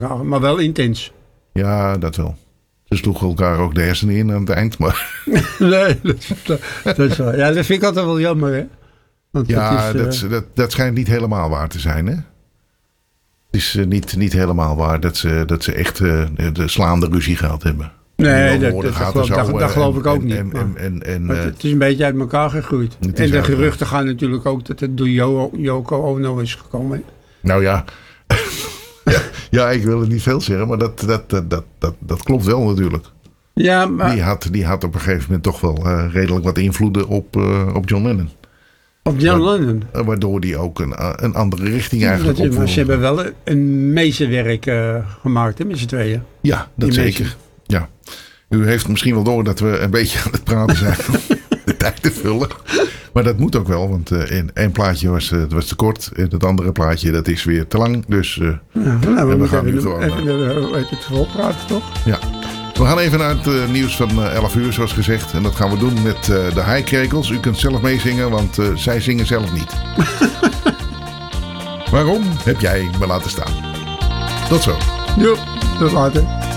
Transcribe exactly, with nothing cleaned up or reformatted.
Nou, maar wel intens. Ja, dat wel. Ze sloegen elkaar ook de hersenen in aan het eind. Maar... nee, dat, dat, dat is wel. Ja, dat vind ik altijd wel jammer, hè? Want ja, dat, is, dat, uh... dat, dat schijnt niet helemaal waar te zijn, hè? Het is uh, niet, niet helemaal waar dat ze, dat ze echt uh, de slaande ruzie gehad hebben. Nee, dat, dat, dat, geloof, zo, dat, dat geloof ik ook en, niet. En, en, en, en, maar het is een beetje uit elkaar gegroeid. En de geruchten gaan natuurlijk ook dat het door Jo- Yoko Ono is gekomen. Nou ja. ja, ja, ik wil het niet veel zeggen, maar dat, dat, dat, dat, dat, dat klopt wel natuurlijk. Ja, maar... die, had, die had op een gegeven moment toch wel uh, redelijk wat invloeden op, uh, op John Lennon. Op John Wa- Lennon? Waardoor die ook een, een andere richting eigenlijk op. Maar ze hebben wel een meesterwerk uh, gemaakt, hè, met z'n tweeën. Ja, dat die zeker. Meester. Ja. U heeft misschien wel door dat we een beetje aan het praten zijn om de tijd te vullen. Maar dat moet ook wel, want uh, in één plaatje was, uh, was te kort. En het andere plaatje dat is weer te lang. Dus uh, ja, nou, we, we gaan nu even, gewoon... Even uh, het volpraten, toch? Ja. We gaan even naar het uh, nieuws van uh, elf uur, zoals gezegd. En dat gaan we doen met uh, de Heikrekels. U kunt zelf meezingen, want uh, zij zingen zelf niet. Waarom heb jij me laten staan? Tot zo. Jo, tot later.